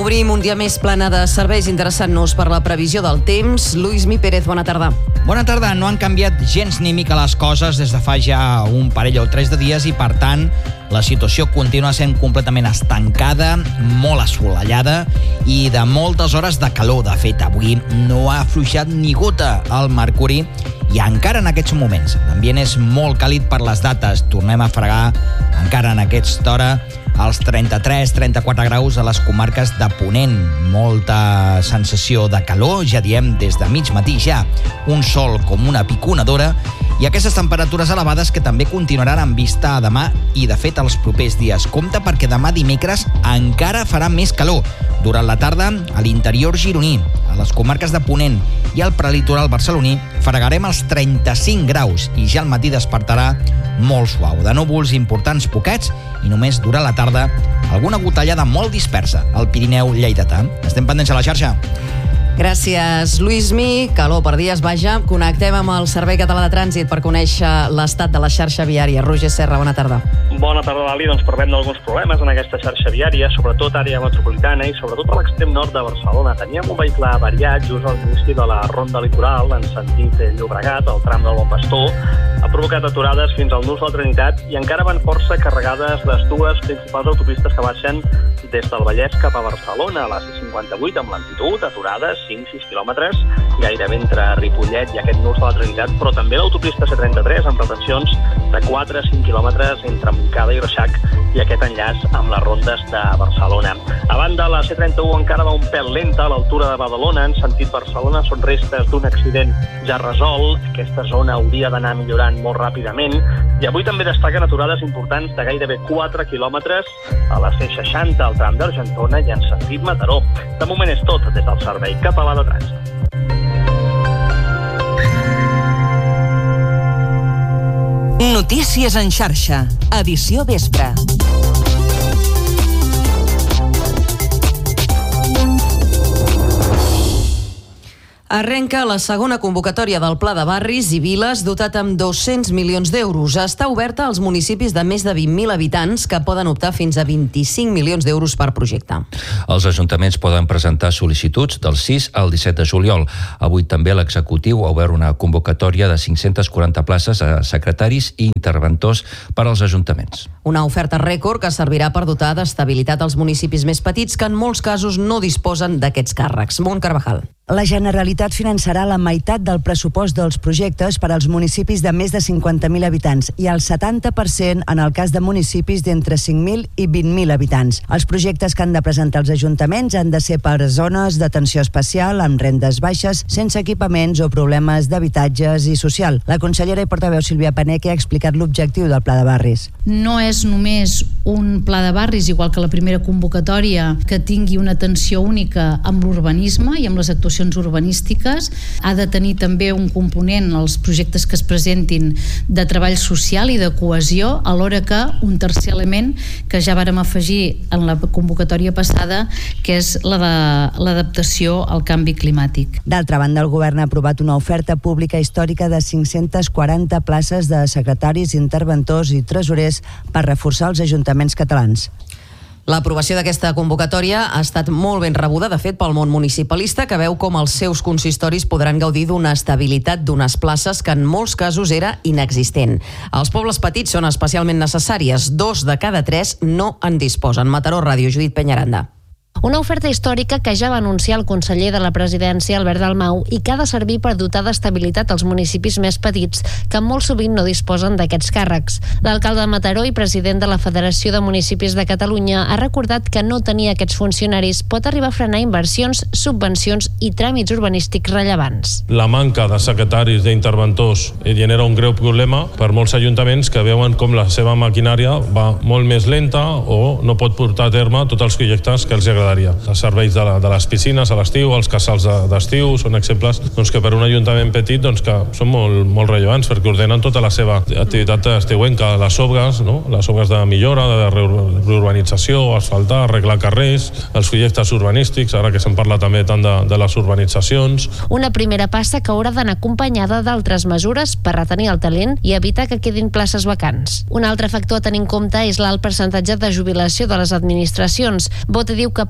Obrim un dia més plena de serveis, interessant-nos per la previsió del temps. Luismi Pérez, bona tarda. Bona tarda. No han canviat gens ni mica les coses des de fa ja un parell o 3 de dies i, per tant, la situació continua sent completament estancada, molt assolellada i de moltes hores de calor. De fet, avui no ha afluixat ni gota el mercuri i encara en aquests moments l'ambient és molt càlid per les dates. Tornem a fregar encara en aquesta hora els 33-34 graus a les comarques de Ponent. Molta sensació de calor, ja diem, des de mig matí ja. Un sol com una piconadora i aquestes temperatures elevades que també continuaran en vista a demà i, de fet, els propers dies. Compte perquè demà dimecres encara farà més calor. Durant la tarda, a l'interior gironí, a les comarques de Ponent i al prelitoral barceloní, fregarem els 35 graus i ja al matí despertarà molt suau. De núvols importants poquets i només durant la tarda alguna gotellada molt dispersa al Pirineu lleidatà. Estem pendents a la xarxa. Gràcies, Luismi. Calor per dies, vaja. Connectem amb el Servei Català de Trànsit per conèixer l'estat de la xarxa viària. Roger Serra, bona tarda. Bona tarda, Dali. Doncs parlem d'alguns problemes en aquesta xarxa viària, sobretot àrea metropolitana i sobretot a l'extrem nord de Barcelona. Teníem un vehicle avariat just al inici de la ronda litoral en sentit Llobregat, al tram del Bon Pastor. Ha provocat aturades fins al nus de la Trinitat i encara van força carregades les dues principals autopistes que baixen des del Vallès cap a Barcelona, a la C58 amb lentitud, aturades 5-6 quilòmetres, gairebé entre Ripollet i aquest nus de la Trinitat, però també l'autopista C33 amb retencions de 4-5 quilòmetres entre Montcada i Reixac i aquest enllaç amb les rondes de Barcelona. A banda, la C31 encara va un pèl lenta a l'altura de Badalona, en sentit Barcelona, són restes d'un accident ja resolt. Aquesta zona hauria d'anar millorant molt ràpidament i avui també destaquen aturades importants de gairebé 4 quilòmetres a la C60, al tram d'Argentona i en sentit Mataró. De moment és tot des del Servei Català de Trànsit. Notícies en xarxa, edició vespre. Arrenca la segona convocatòria del Pla de Barris i Viles dotat amb 200 milions d'euros. Està oberta als municipis de més de 20.000 habitants que poden optar fins a 25 milions d'euros per projecte. Els ajuntaments poden presentar sol·licituds del 6 al 17 de juliol. Avui també l'executiu ha obert una convocatòria de 540 places a secretaris i interventors per als ajuntaments. Una oferta rècord que servirà per dotar d'estabilitat als municipis més petits que en molts casos no disposen d'aquests càrrecs. Mont Carvajal. La Generalitat finançarà la meitat del pressupost dels projectes per als municipis de més de 50.000 habitants i el 70% en el cas de municipis d'entre 5.000 i 20.000 habitants. Els projectes que han de presentar els ajuntaments han de ser per zones d'atenció especial, amb rendes baixes, sense equipaments o problemes d'habitatges i social. La consellera i portaveu Sílvia Paneque ha explicat l'objectiu del Pla de Barris. No és només un pla de barris, igual que la primera convocatòria, que tingui una atenció única amb l'urbanisme i amb les actuacions urbanístiques. Ha de tenir també un component, els projectes que es presentin, de treball social i de cohesió, alhora que un tercer element que ja vàrem afegir en la convocatòria passada, que és la de l'adaptació al canvi climàtic. D'altra banda, el govern ha aprovat una oferta pública històrica de 540 places de secretaris, interventors i tresorers per reforçar els ajuntaments catalans. L'aprovació d'aquesta convocatòria ha estat molt ben rebuda, de fet, pel món municipalista, que veu com els seus consistoris podran gaudir d'una estabilitat d'unes places que en molts casos era inexistent. Els pobles petits són especialment necessàries. 2 de cada 3 no en disposen. Mataró Ràdio, Judit Peñaranda. Una oferta històrica que ja va anunciar el conseller de la presidència, Albert Dalmau, i que ha de servir per dotar d'estabilitat als municipis més petits, que molt sovint no disposen d'aquests càrrecs. L'alcalde de Mataró i president de la Federació de Municipis de Catalunya ha recordat que no tenir aquests funcionaris pot arribar a frenar inversions, subvencions i tràmits urbanístics rellevants. La manca de secretaris, d'interventors, genera un greu problema per molts ajuntaments que veuen com la seva maquinària va molt més lenta o no pot portar a terme tots els projectes que els agradaria. Els serveis de les piscines a l'estiu, els casals d'estiu, són exemples que per un ajuntament petit que són molt rellevants perquè ordenen tota la seva activitat estiuenca, les obres de millora, de reurbanització, asfaltar, arreglar carrers, els projectes urbanístics, ara que se'n parla també tant de les urbanitzacions. Una primera passa que haurà d'anar acompanyada d'altres mesures per retenir el talent i evitar que quedin places vacants. Un altre factor a tenir en compte és l'alt percentatge de jubilació de les administracions. Bota diu que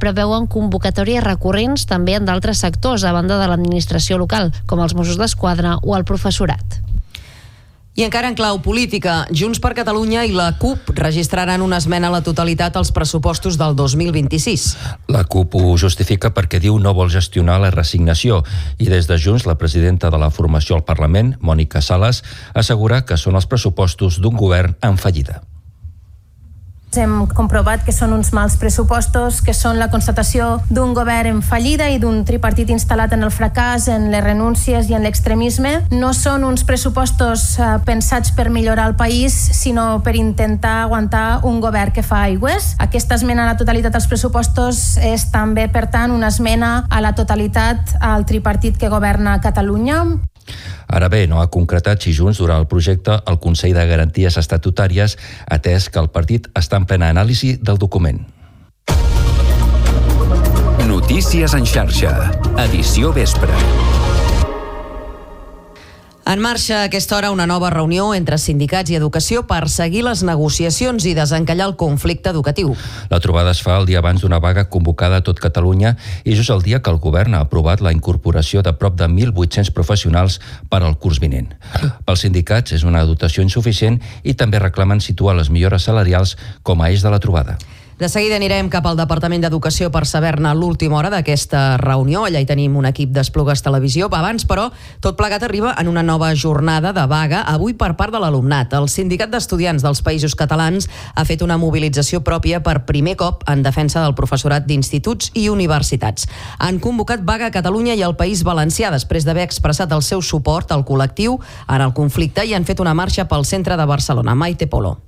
preveuen convocatòries recurrents també en d'altres sectors, a banda de l'administració local, com els Mossos d'Esquadra o el professorat. I encara en clau política, Junts per Catalunya i la CUP registraran una esmena a la totalitat als pressupostos del 2026. La CUP ho justifica perquè diu no vol gestionar la resignació i des de Junts la presidenta de la formació al Parlament, Mònica Sales, assegura que són els pressupostos d'un govern en fallida. Hem comprovat que són uns mals pressupostos, que són la constatació d'un govern en fallida i d'un tripartit instal·lat en el fracàs, en les renúncies i en l'extremisme. No són uns pressupostos pensats per millorar el país, sinó per intentar aguantar un govern que fa aigües. Aquesta esmena a la totalitat als pressupostos és també, per tant, una esmena a la totalitat al tripartit que governa Catalunya. Ara bé, no ha concretat si Junts durà el projecte al Consell de Garanties Estatutàries, atès que el partit està en plena anàlisi del document. Notícies en xarxa, edició vespre. En marxa a aquesta hora una nova reunió entre sindicats i educació per seguir les negociacions i desencallar el conflicte educatiu. La trobada es fa el dia abans d'una vaga convocada a tot Catalunya i just el dia que el govern ha aprovat la incorporació de prop de 1.800 professionals per al curs vinent. Pels sindicats és una dotació insuficient i també reclamen situar les millores salarials com a eix de la trobada. De seguida anirem cap al Departament d'Educació per saber-ne l'última hora d'aquesta reunió. Allà hi tenim un equip d'Esplugues Televisió. Abans, però, tot plegat arriba en una nova jornada de vaga, avui per part de l'alumnat. El Sindicat d'Estudiants dels Països Catalans ha fet una mobilització pròpia per primer cop en defensa del professorat d'instituts i universitats. Han convocat vaga a Catalunya i al País Valencià després d'haver expressat el seu suport al col·lectiu en el conflicte i han fet una marxa pel centre de Barcelona. Maite Polo.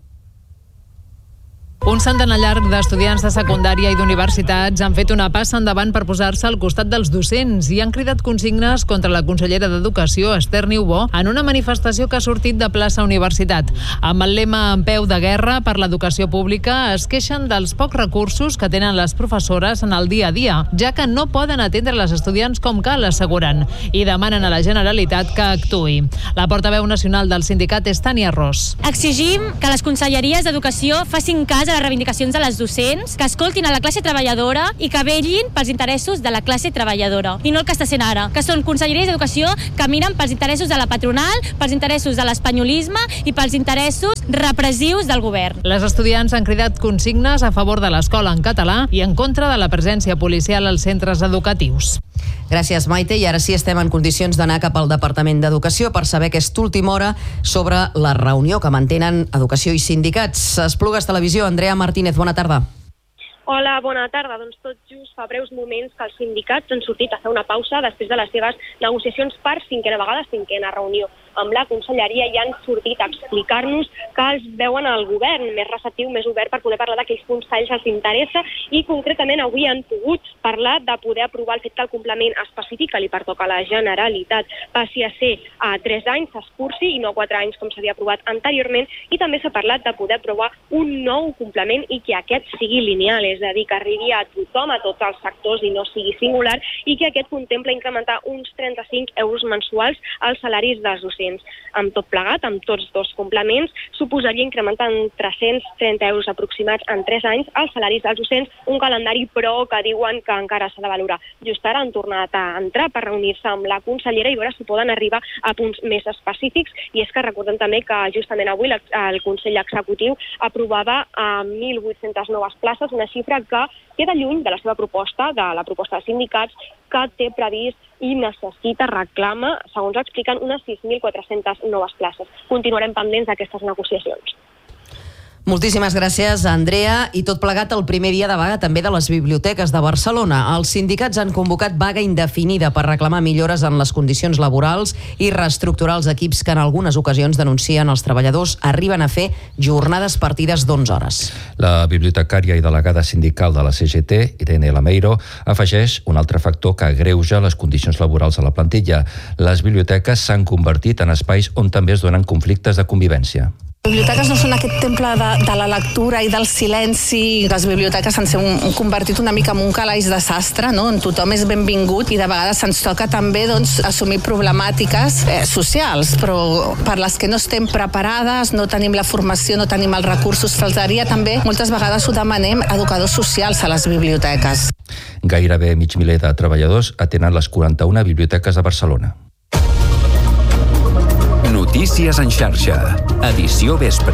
Un centenar llarg d'estudiants de secundària i d'universitats han fet una passa endavant per posar-se al costat dels docents i han cridat consignes contra la consellera d'Educació, Esther Niubó, en una manifestació que ha sortit de plaça Universitat. Amb el lema En peu de guerra per l'educació pública, es queixen dels pocs recursos que tenen les professores en el dia a dia, ja que no poden atendre les estudiants com cal, asseguren, i demanen a la Generalitat que actuï. La portaveu nacional del sindicat és Tània Ros. Exigim que les conselleries d'Educació facin cas a les reivindicacions de les docents, que escoltin a la classe treballadora i que vetllin pels interessos de la classe treballadora. I no el que està sent ara, que són conselleries d'Educació que miren pels interessos de la patronal, pels interessos de l'espanyolisme i pels interessos repressius del govern. Les estudiants han cridat consignes a favor de l'escola en català i en contra de la presència policial als centres educatius. Gràcies, Maite. I ara sí estem en condicions d'anar cap al Departament d'Educació per saber aquesta última hora sobre la reunió que mantenen Educació i sindicats. Esplugues Televisió, Andrea Martínez, bona tarda. Hola, bona tarda. Doncs tot just fa breus moments que els sindicats han sortit a fer una pausa després de les seves negociacions per cinquena reunió amb la conselleria i han sortit a explicar-nos que els veuen al govern més receptiu, més obert per poder parlar d'aquells punts que a ells els interessa i concretament avui han pogut parlar de poder aprovar el fet que el complement específic que li pertoca a la Generalitat passi a ser a 3 anys, s'escurci i no 4 anys com s'havia aprovat anteriorment i també s'ha parlat de poder aprovar un nou complement i que aquest sigui lineal, és a dir, que arribi a tothom, a tots els sectors i no sigui singular i que aquest contempla incrementar uns 35 euros mensuals als salaris dels docents. Amb tot plegat, amb tots dos complements, suposaria incrementar en 330 euros aproximats en 3 anys els salaris dels docents, un calendari però que diuen que encara s'ha de valorar. Just ara han tornat a entrar per reunir-se amb la consellera i veure si poden arribar a punts més específics i és que recordem també que justament avui el Consell Executiu aprovava 1.800 noves places, una xifra que queda lluny de la seva proposta, de la proposta de sindicats, que té previst i necessita, reclama, segons expliquen, unes 6.400 noves places. Continuarem pendents d'aquestes negociacions. Moltíssimes gràcies, Andrea. I tot plegat el primer dia de vaga també de les biblioteques de Barcelona. Els sindicats han convocat vaga indefinida per reclamar millores en les condicions laborals i reestructurar els equips que en algunes ocasions denuncien els treballadors arriben a fer jornades partides d'11 hores. La bibliotecària i delegada sindical de la CGT, Irene Lameiro, afegeix un altre factor que agreuja les condicions laborals a la plantilla. Les biblioteques s'han convertit en espais on també es donen conflictes de convivència. Les biblioteques no són aquest temple de la lectura i del silenci. Les biblioteques s'han convertit una mica en un calaix de sastre, no? On tothom és benvingut i de vegades ens toca també assumir problemàtiques socials, però per les que no estem preparades, no tenim la formació, no tenim els recursos. Faltaria també, moltes vegades ho demanem, educadors socials a les biblioteques. Gairebé mig miler de treballadors atenen les 41 biblioteques de Barcelona. Notícies en xarxa, edició vespre.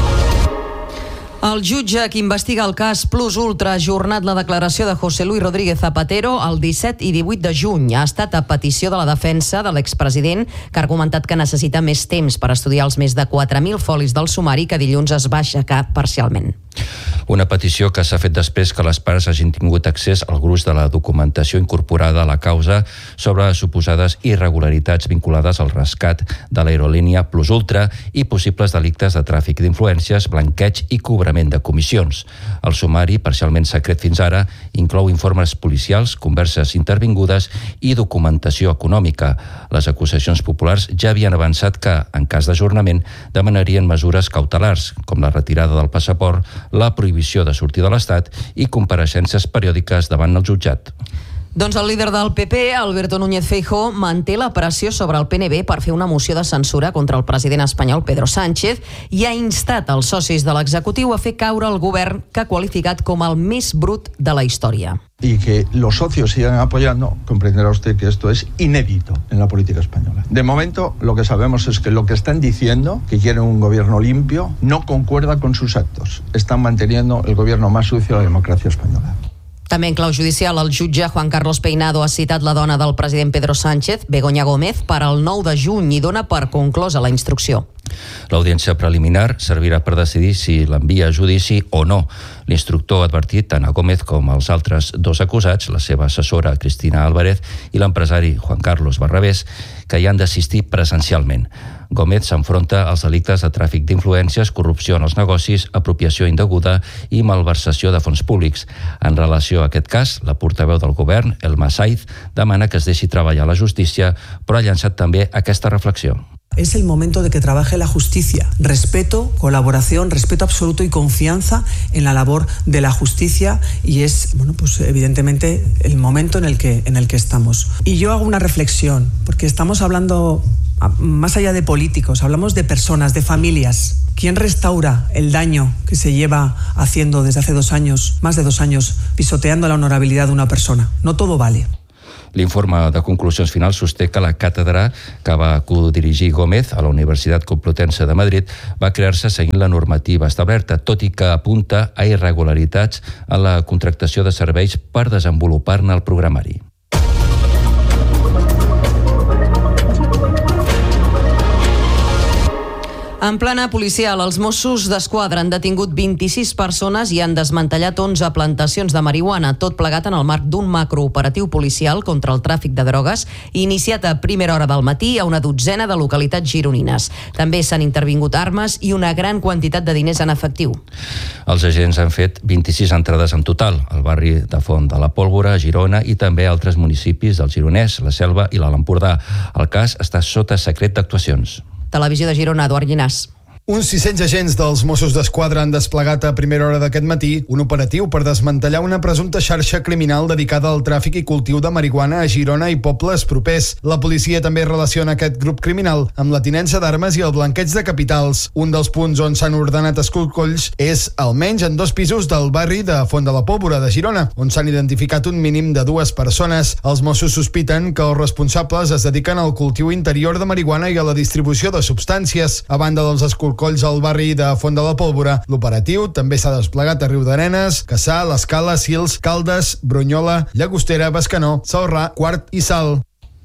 El jutge que investiga el cas Plus Ultra ha ajornat la declaració de José Luis Rodríguez Zapatero el 17 i 18 de juny. Ha estat a petició de la defensa de l'expresident, que ha argumentat que necessita més temps per estudiar els més de 4.000 folis del sumari que dilluns es va aixecar parcialment. Una petició que s'ha fet després que les parts hagin tingut accés al gruix de la documentació incorporada a la causa sobre suposades irregularitats vinculades al rescat de l'aerolínia Plus Ultra i possibles delictes de tràfic d'influències, blanqueig i cobrament de comissions. El sumari, parcialment secret fins ara, inclou informes policials, converses intervingudes i documentació econòmica. Les acusacions populars ja havien avançat que, en cas d'ajornament, demanarien mesures cautelars, com la retirada del passaport, la prohibició de sortir de l'Estat i compareixences periòdiques davant el jutjat. Doncs el líder del PP, Alberto Núñez Feijóo, manté la pressió sobre el PNB per fer una moció de censura contra el president espanyol Pedro Sánchez i ha instat els socis de l'executiu a fer caure el govern que ha qualificat com el més brut de la història. Y que los socios sigan apoyando, comprenderá usted que esto es inédito en la política española. De momento, lo que sabemos es que lo que están diciendo, que quieren un gobierno limpio, no concuerda con sus actos. Están manteniendo el gobierno más sucio de la democracia española. També en clau judicial, el jutge Juan Carlos Peinado ha citat la dona del president Pedro Sánchez, Begoña Gómez, per al 9 de juny i dona per conclosa la instrucció. L'audiència preliminar servirà per decidir si l'envia a judici o no. L'instructor ha advertit tant a Gómez com als altres dos acusats, la seva assessora Cristina Álvarez i l'empresari Juan Carlos Barrabés, que hi han d'assistir presencialment. Gómez s'enfronta als delictes de tràfic d'influències, corrupció en els negocis, apropiació indeguda i malversació de fons públics. En relació a aquest cas, la portaveu del govern, Elma Saiz, demana que es deixi treballar la justícia, però ha llançat també aquesta reflexió. Es el momento de que trabaje la justicia. Respeto, colaboración, respeto absoluto y confianza en la labor de la justicia y es, pues evidentemente el momento en el que estamos. Y yo hago una reflexión, porque estamos hablando más allá de políticos, hablamos de personas, de familias. ¿Quién restaura el daño que se lleva haciendo desde hace 2 años, más de 2 años, pisoteando la honorabilidad de una persona? No todo vale. L'informe de conclusions finals sosté que la càtedra que va codirigir Gómez a la Universitat Complutense de Madrid va crear-se seguint la normativa establerta, tot i que apunta a irregularitats en la contractació de serveis per desenvolupar-ne el programari. En plana policial, els Mossos d'Esquadra han detingut 26 persones i han desmantellat 11 plantacions de marihuana, tot plegat en el marc d'un macrooperatiu policial contra el tràfic de drogues iniciat a primera hora del matí a una dotzena de localitats gironines. També s'han intervingut armes i una gran quantitat de diners en efectiu. Els agents han fet 26 entrades en total al barri de Font de la Pólvora, a Girona, i també a altres municipis del Gironès, la Selva i l'Alt Empordà. El cas està sota secret d'actuacions. Televisió de Girona, Eduard Llinàs. Uns 600 agents dels Mossos d'Esquadra han desplegat a primera hora d'aquest matí un operatiu per desmantellar una presumpta xarxa criminal dedicada al tràfic i cultiu de marihuana a Girona i pobles propers. La policia també relaciona aquest grup criminal amb la tinença d'armes i el blanqueig de capitals. Un dels punts on s'han ordenat escorcolls és almenys en 2 pisos del barri de Font de la Pólvora de Girona, on s'han identificat un mínim de 2 persones. Els Mossos sospiten que els responsables es dediquen al cultiu interior de marihuana i a la distribució de substàncies. A banda dels escorcolls al barri de Font de la Pólvora, l'operatiu també s'ha desplegat a Riudarenes, Cassà, l'Escala, Sils, Caldes, Brunyola, Llagostera, Bescanó, Celrà, Quart i Salt.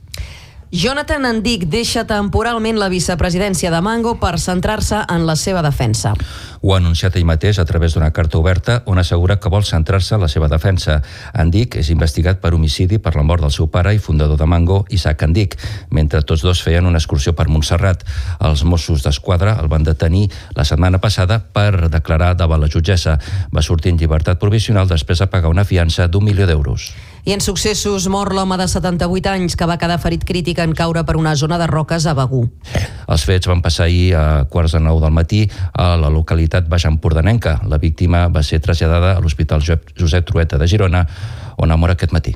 Jonathan Andic deixa temporalment la vicepresidència de Mango per centrar-se en la seva defensa. Ho ha anunciat ell mateix a través d'una carta oberta on assegura que vol centrar-se en la seva defensa. Andic és investigat per homicidi per la mort del seu pare i fundador de Mango, Isaac Andic, mentre tots dos feien una excursió per Montserrat. Els Mossos d'Esquadra el van detenir la setmana passada per declarar davant la jutgessa. Va sortir en llibertat provisional després de pagar una fiança d'1 milió d'euros. I en successos mor l'home de 78 anys que va quedar ferit crític en caure per una zona de roques a Begur. Els fets van passar ahir a 8:45 del matí a la localitat baixempordanenca. La víctima va ser traslladada a l'Hospital Josep Trueta de Girona, on ha mort aquest matí.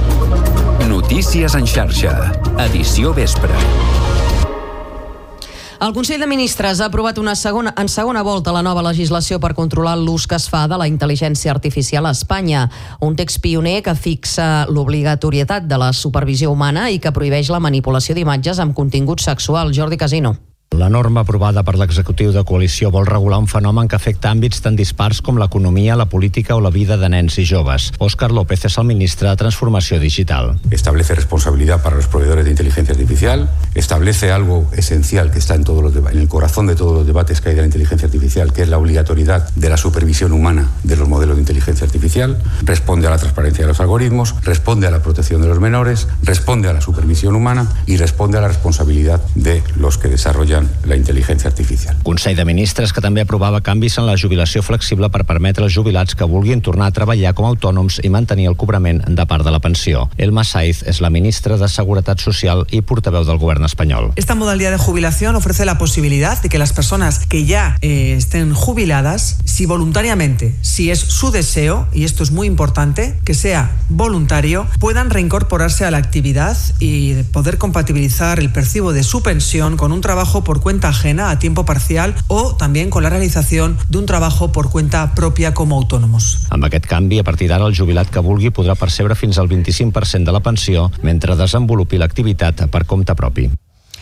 Notícies en xarxa, edició vespre. El Consell de Ministres ha aprovat en segona volta la nova legislació per controlar l'ús que es fa de la intel·ligència artificial a Espanya. Un text pioner que fixa l'obligatorietat de la supervisió humana i que prohibeix la manipulació d'imatges amb contingut sexual. Jordi Casino. La norma aprovada per l'executiu de coalició vol regular un fenomen que afecta àmbits tan dispars com l'economia, la política o la vida de nens i joves. Óscar López és el ministre de Transformació Digital. Establece responsabilidad para los proveedores de inteligencia artificial, establece algo esencial que está en el corazón de todos los debates que hay de la inteligencia artificial, que es la obligatoriedad de la supervisión humana de los modelos de inteligencia artificial, responde a la transparencia de los algoritmos, responde a la protección de los menores, responde a la supervisión humana y responde a la responsabilidad de los que desarrollan la intel·ligència artificial. Consell de Ministres que també aprovava canvis en la jubilació flexible per permetre als jubilats que vulguin tornar a treballar com a autònoms i mantenir el cobrament de part de la pensió. Elma Saiz és la ministra de Seguretat Social y portaveu del Govern espanyol. Esta modalidad de jubilación ofrece la posibilidad de que las personas que ya estén jubiladas, si voluntariamente, si es su deseo, y esto es muy importante, que sea voluntario, puedan reincorporarse a la actividad y poder compatibilizar el percibo de su pensión con un trabajo por cuenta ajena a tiempo parcial o también con la realización de un trabajo por cuenta propia como autónomos. Amb aquest canvi, a partir d'ara, el jubilat que vulgui podrà percebre fins al 25% de la pensió mentre desenvolupi l'activitat per compte propi.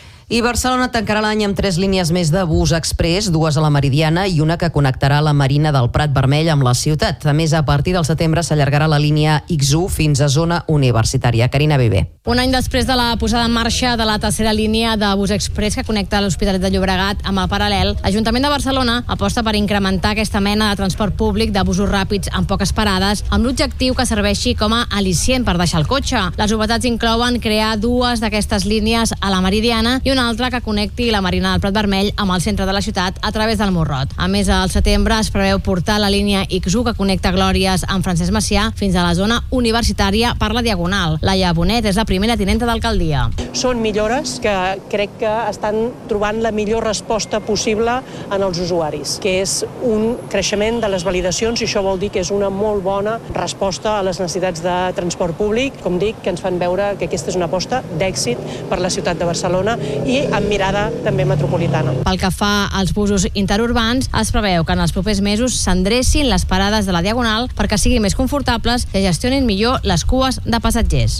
I Barcelona tancarà l'any amb 3 línies més de bus express, 2 a la Meridiana i una que connectarà la Marina del Prat Vermell amb la ciutat. A més, a partir del setembre s'allargarà la línia X1 fins a zona universitària. Carina Bebé. Un any després de la posada en marxa de la tercera línia de bus express que connecta l'Hospitalet de Llobregat amb el Paral·lel, l'Ajuntament de Barcelona aposta per incrementar aquesta mena de transport públic de busos ràpids amb poques parades, amb l'objectiu que serveixi com a al·licient per deixar el cotxe. Les novetats inclouen crear 2 d'aquestes línies a la Meridiana i una altra que connecti la Marina del Prat Vermell amb el centre de la ciutat a través del Morrot. A més, al setembre es preveu portar la línia X1 que connecta Glòries amb Francesc Macià fins a la zona universitària per la Diagonal. Laia Bonet és la primera tinenta d'alcaldia. Són millores que crec que estan trobant la millor resposta possible en els usuaris, que és un creixement de les validacions i això vol dir que és una molt bona resposta a les necessitats de transport públic, com dic, que ens fan veure que aquesta és una aposta d'èxit per la ciutat de Barcelona i amb mirada també metropolitana. Pel que fa als busos interurbans, es preveu que en els propers mesos s'endrecin les parades de la Diagonal perquè siguin més confortables i gestionin millor les cues de passatgers.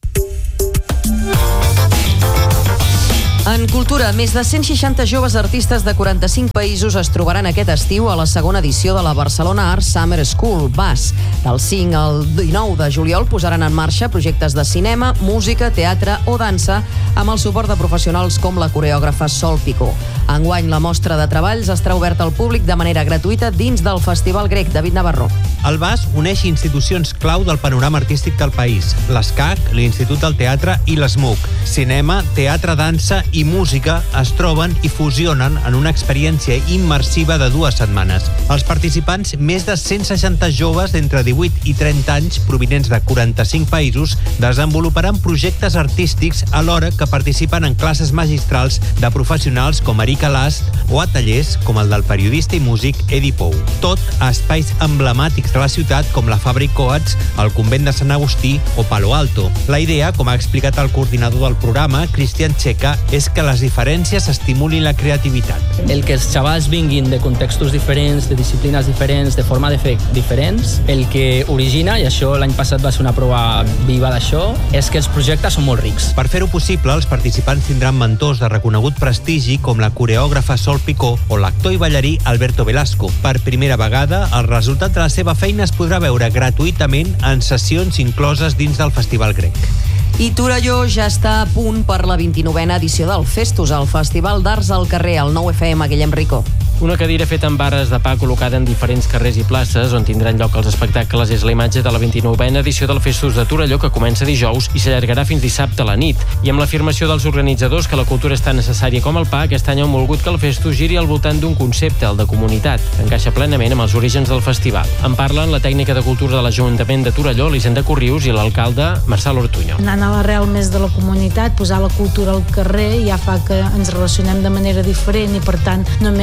En cultura, més de 160 joves artistes de 45 països es trobaran aquest estiu a la segona edició de la Barcelona Art Summer School, BAS. Del 5 al 19 de juliol posaran en marxa projectes de cinema, música, teatre o dansa amb el suport de professionals com la coreògrafa Sol Picó. Enguany, la mostra de treballs estarà oberta al públic de manera gratuïta dins del Festival Grec. David Navarro. El BAS uneix institucions clau del panorama artístic del país: l'ESCAC, l'Institut del Teatre i l'ESMUC. Cinema, teatre, dansa i música es troben i fusionen en una experiència immersiva de 2 setmanes. Els participants, més de 160 joves d'entre 18 i 30 anys provinents de 45 països, desenvoluparan projectes artístics alhora que participen en classes magistrals de professionals com Erika Last o a tallers com el del periodista i músic Edi Pou. Tot a espais emblemàtics de la ciutat com la Fàbrica Coats, el Convent de Sant Agustí o Palo Alto. La idea, com ha explicat el coordinador del programa, Cristian Checa, és que les diferències estimulin la creativitat. El que els xavals vinguin de contextos diferents, de disciplines diferents, de forma de fer diferents, el que origina, i això l'any passat va ser una prova viva d'això, és que els projectes són molt rics. Per fer-ho possible, els participants tindran mentors de reconegut prestigi com la coreògrafa Sol Picó o l'actor i ballarí Alberto Velasco. Per primera vegada, el resultat de la seva feina es podrà veure gratuïtament en sessions incloses dins del Festival Grec. I Torelló ja està a punt per la 29a edició del Festus, el Festival d'Arts al carrer, al 9FM, Guillem Rico. Una cadira feta amb barres de pa col·locada en diferents carrers i places on tindran lloc els espectacles és la imatge de la 29a edició del Festus de Torelló, que comença dijous i s'allargarà fins dissabte a la nit. I amb l'afirmació dels organitzadors que la cultura és tan necessària com el pa, aquest any han volgut que el Festus giri al voltant d'un concepte, el de comunitat, que encaixa plenament amb els orígens del festival. En parlen la tècnica de cultura de l'Ajuntament de Torelló, Elisenda Corrius, i l'alcalde Marçal Ortuño. Anant a l'arrel més de la comunitat, posar la cultura al carrer ja fa que ens relacionem de manera diferent i per tant només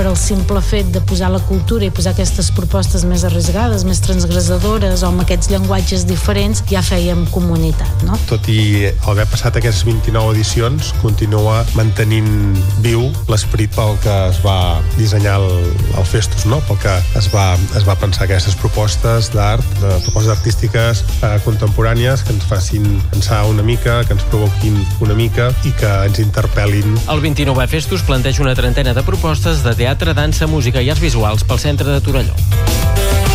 per al simple fet de posar la cultura i posar aquestes propostes més arriscades, més transgressadores o amb aquests llenguatges diferents, ja fèiem comunitat, no? Tot i haver passat aquestes 29 edicions, continua mantenint viu l'esperit pel que es va dissenyar el Festus, no? Pel que es va pensar aquestes propostes d'art, propostes artístiques contemporànies que ens facin pensar una mica, que ens provoquin una mica i que ens interpel·lin. El 29è Festus planteja una trentena de propostes de teatre, dansa, música i arts visuals pel centre de Torelló.